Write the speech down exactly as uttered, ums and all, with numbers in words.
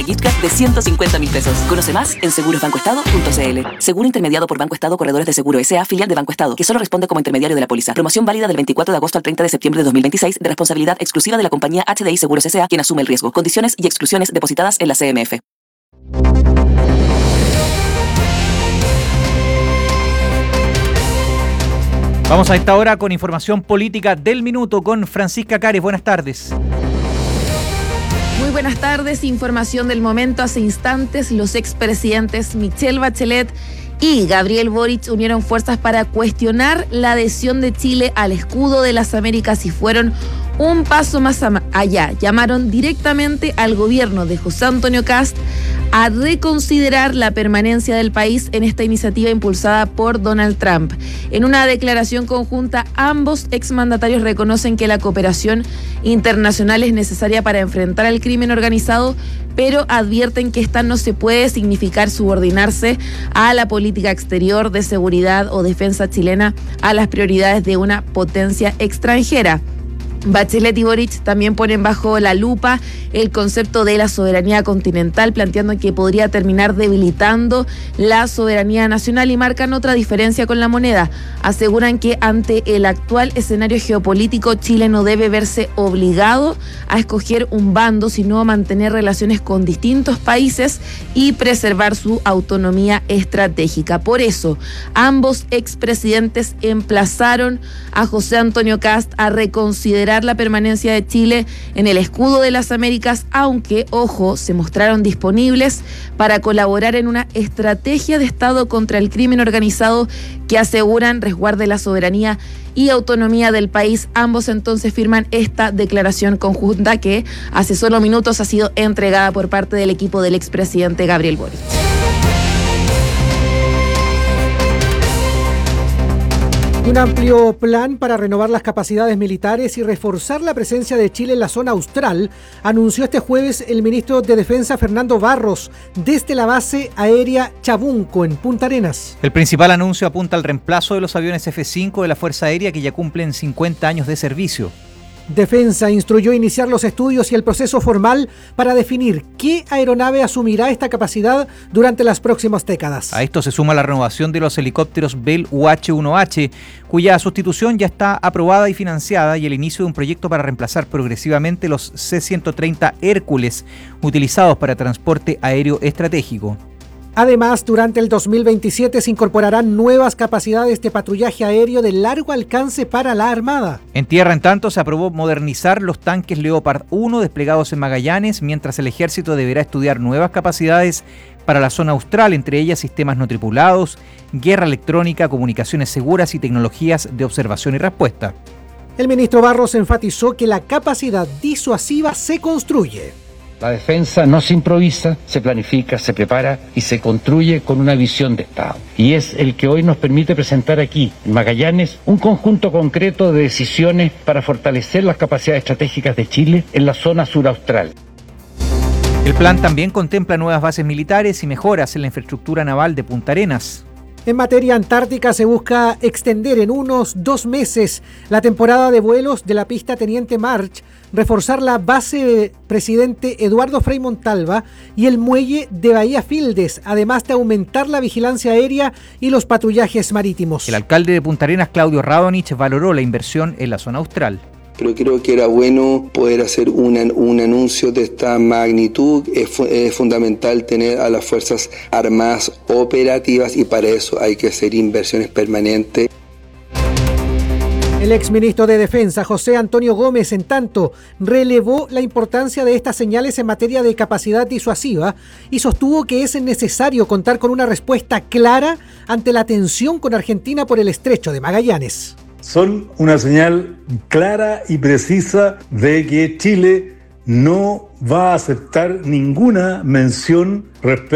gift card de ciento cincuenta mil pesos. Conoce más en seguros banco estado punto c l. Seguro intermediado por Banco Estado Corredores de Seguro S A, filial de Banco Estado, que solo responde como intermediario de la póliza. Promoción válida del veinticuatro de agosto al treinta de septiembre de dos mil veintiséis, de responsabilidad exclusiva de la compañía H D I Seguros S A, quien asume el riesgo. Condiciones y exclusiones depositadas en la C M F. Vamos a esta hora con información política del minuto con Francisca Cares. Buenas tardes. Muy buenas tardes. Información del momento. Hace instantes, los expresidentes Michelle Bachelet y Gabriel Boric unieron fuerzas para cuestionar la adhesión de Chile al escudo de las Américas y fueron un paso más allá. Llamaron directamente al gobierno de José Antonio Kast a reconsiderar la permanencia del país en esta iniciativa impulsada por Donald Trump. En una declaración conjunta, ambos exmandatarios reconocen que la cooperación internacional es necesaria para enfrentar al crimen organizado, pero advierten que esta no se puede significar subordinarse a la política exterior de seguridad o defensa chilena a las prioridades de una potencia extranjera. Bachelet y Boric también ponen bajo la lupa el concepto de la soberanía continental, planteando que podría terminar debilitando la soberanía nacional y marcan otra diferencia con la moneda. Aseguran que ante el actual escenario geopolítico, Chile no debe verse obligado a escoger un bando, sino a mantener relaciones con distintos países y preservar su autonomía estratégica. Por eso, ambos expresidentes emplazaron a José Antonio Kast a reconsiderar la permanencia de Chile en el escudo de las Américas, aunque, ojo, se mostraron disponibles para colaborar en una estrategia de Estado contra el crimen organizado que aseguran resguarde la soberanía y autonomía del país. Ambos entonces firman esta declaración conjunta que hace solo minutos ha sido entregada por parte del equipo del expresidente Gabriel Boric. Un amplio plan para renovar las capacidades militares y reforzar la presencia de Chile en la zona austral anunció este jueves el ministro de Defensa Fernando Barros desde la base aérea Chabunco en Punta Arenas. El principal anuncio apunta al reemplazo de los aviones F cinco de la Fuerza Aérea que ya cumplen cincuenta años de servicio. Defensa instruyó iniciar los estudios y el proceso formal para definir qué aeronave asumirá esta capacidad durante las próximas décadas. A esto se suma la renovación de los helicópteros Bell U H uno H, cuya sustitución ya está aprobada y financiada, y el inicio de un proyecto para reemplazar progresivamente los C ciento treinta Hércules utilizados para transporte aéreo estratégico. Además, durante el dos mil veintisiete se incorporarán nuevas capacidades de patrullaje aéreo de largo alcance para la Armada. En tierra, en tanto, se aprobó modernizar los tanques Leopard uno desplegados en Magallanes, mientras el Ejército deberá estudiar nuevas capacidades para la zona austral, entre ellas sistemas no tripulados, guerra electrónica, comunicaciones seguras y tecnologías de observación y respuesta. El ministro Barros enfatizó que la capacidad disuasiva se construye. La defensa no se improvisa, se planifica, se prepara y se construye con una visión de Estado. Y es el que hoy nos permite presentar aquí, en Magallanes, un conjunto concreto de decisiones para fortalecer las capacidades estratégicas de Chile en la zona suraustral. El plan también contempla nuevas bases militares y mejoras en la infraestructura naval de Punta Arenas. En materia antártica se busca extender en unos dos meses la temporada de vuelos de la pista Teniente March, reforzar la base Presidente Eduardo Frei Montalva y el muelle de Bahía Fildes, además de aumentar la vigilancia aérea y los patrullajes marítimos. El alcalde de Punta Arenas, Claudio Radonich, valoró la inversión en la zona austral. Pero creo que era bueno poder hacer un, un anuncio de esta magnitud. Es, fu- es fundamental tener a las Fuerzas Armadas operativas y para eso hay que hacer inversiones permanentes. El exministro de Defensa, José Antonio Gómez, en tanto, relevó la importancia de estas señales en materia de capacidad disuasiva y sostuvo que es necesario contar con una respuesta clara ante la tensión con Argentina por el estrecho de Magallanes. Son una señal clara y precisa de que Chile no va a aceptar ninguna mención respecto